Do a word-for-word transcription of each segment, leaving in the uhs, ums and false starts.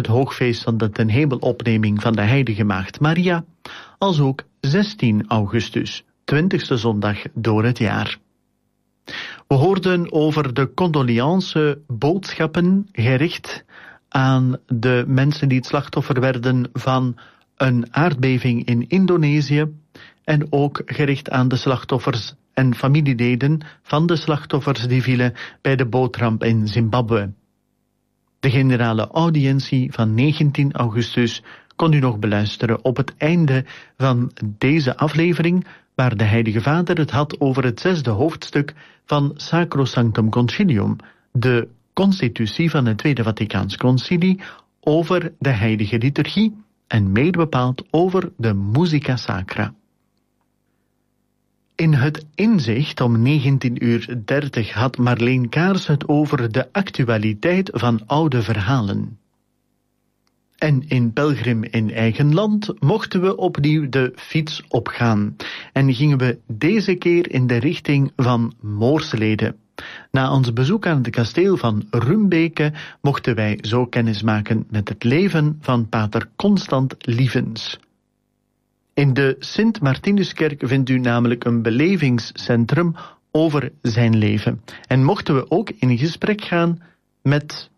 het hoogfeest van de ten hemelopneming van de heilige maagd Maria, als ook zestien augustus, twintigste zondag door het jaar. We hoorden over de condoliance boodschappen gericht aan de mensen die het slachtoffer werden van een aardbeving in Indonesië en ook gericht aan de slachtoffers en familieleden van de slachtoffers die vielen bij de bootramp in Zimbabwe. De generale audiëntie van negentien augustus kon u nog beluisteren op het einde van deze aflevering, waar de Heilige Vader het had over het zesde hoofdstuk van Sacrosanctum Concilium, de constitutie van het Tweede Vaticaans Concilie over de heilige liturgie en meer bepaald over de musica sacra. In het inzicht om negentien uur dertig had Marleen Kaars het over de actualiteit van oude verhalen. En in Pelgrim in eigen land mochten we opnieuw de fiets opgaan en gingen we deze keer in de richting van Moorslede. Na ons bezoek aan het kasteel van Rumbeke mochten wij zo kennismaken met het leven van pater Constant Lievens. In de Sint-Martinuskerk vindt u namelijk een belevingscentrum over zijn leven. En mochten we ook in gesprek gaan met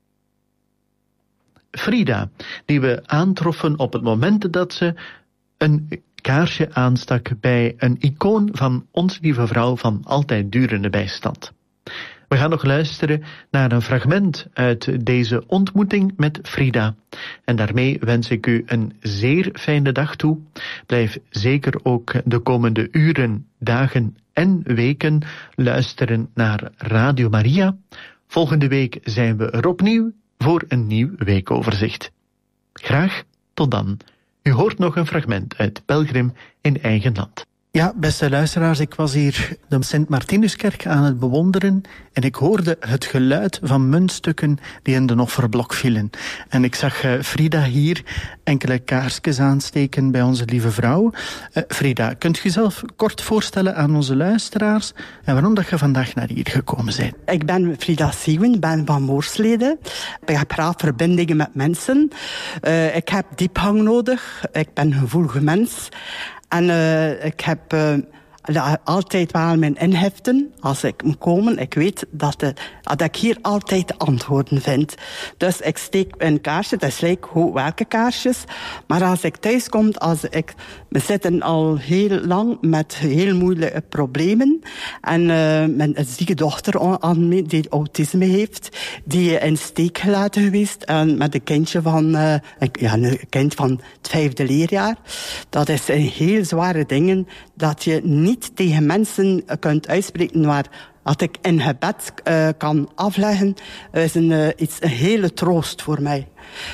Frida, die we aantroffen op het moment dat ze een kaarsje aanstak bij een icoon van Onze Lieve Vrouw van altijd durende bijstand. We gaan nog luisteren naar een fragment uit deze ontmoeting met Frida. En daarmee wens ik u een zeer fijne dag toe. Blijf zeker ook de komende uren, dagen en weken luisteren naar Radio Maria. Volgende week zijn we er opnieuw voor een nieuw weekoverzicht. Graag tot dan. U hoort nog een fragment uit Pelgrim in eigen land. Ja, beste luisteraars, ik was hier de Sint-Martinuskerk aan het bewonderen en ik hoorde het geluid van muntstukken die in de offerblok vielen. En ik zag uh, Frida hier enkele kaarsjes aansteken bij Onze Lieve Vrouw. Uh, Frida, kunt je jezelf kort voorstellen aan onze luisteraars en waarom dat je vandaag naar hier gekomen bent? Ik ben Frida Siewen, ben van Moorslede. Ik heb graag verbindingen met mensen. Uh, ik heb diepgang nodig. Ik ben een gevoelige mens. En uh, ik heb uh, altijd wel mijn inheften. Als ik moet komen, ik weet dat, uh, dat ik hier altijd antwoorden vind. Dus ik steek een kaarsje, dat is like hoe, welke kaarsjes. Maar als ik thuis kom, als ik, we zitten al heel lang met heel moeilijke problemen. En uh, mijn zieke dochter aan me, die autisme heeft, die in steek gelaten geweest. En met een kindje van, uh, ja, een kind van het vijfde leerjaar. Dat is een heel zware dingen dat je niet tegen mensen kunt uitspreken, maar dat ik in gebed uh, kan afleggen, is een, uh, iets, een hele troost voor mij.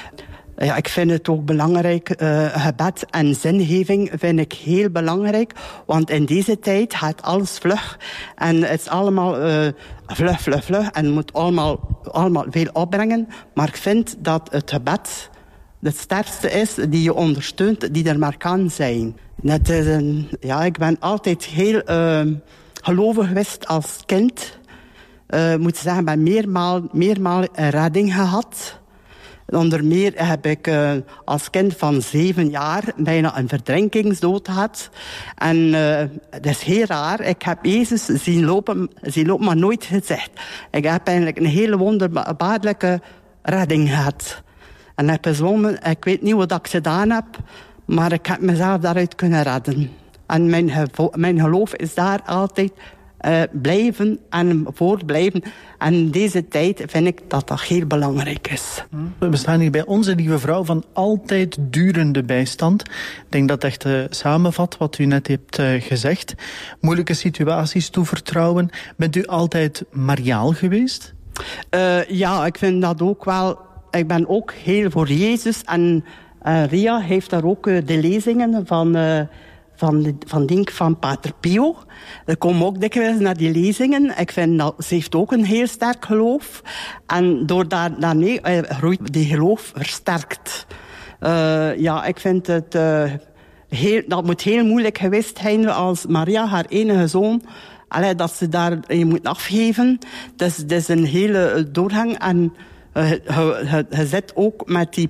Ja, ik vind het ook belangrijk, uh, gebed en zingeving vind ik heel belangrijk, want in deze tijd gaat alles vlug en het is allemaal uh, vlug, vlug, vlug en moet allemaal, allemaal veel opbrengen, maar ik vind dat het gebed het sterkste is die je ondersteunt, die er maar kan zijn. Net is een, ja, ik ben altijd heel uh, gelovig geweest als kind. Uh, moet zeggen, ik ben meermaal, meermaal een redding gehad. Onder meer heb ik uh, als kind van zeven jaar bijna een verdrinkingsdood gehad. En uh, dat is heel raar. Ik heb Jezus zien lopen, zien lopen, maar nooit gezegd. Ik heb eigenlijk een hele wonderbaarlijke redding gehad. En ik heb gezwommen, ik weet niet wat ik gedaan heb, maar ik heb mezelf daaruit kunnen redden. En mijn, gevo- mijn geloof is daar altijd uh, blijven en voortblijven. En in deze tijd vind ik dat dat heel belangrijk is. We staan hier bij Onze Lieve Vrouw van altijd durende bijstand. Ik denk dat het echt uh, samenvat wat u net hebt uh, gezegd. Moeilijke situaties toevertrouwen. Bent u altijd mariaal geweest? Uh, ja, ik vind dat ook wel. Ik ben ook heel voor Jezus. En uh, Ria heeft daar ook uh, de lezingen van, uh, van, de, van, denk, van Pater Pio. Er komen ook dikwijls naar die lezingen. Ik vind dat ze heeft ook een heel sterk geloof. En door daar, daarmee uh, groeit die geloof versterkt. Uh, ja, ik vind het... Uh, heel, dat moet heel moeilijk geweest zijn als Maria, haar enige zoon... Allee, dat ze daar je moet afgeven. Dus het is een hele doorgang en... Uh, je, je, je zit ook met die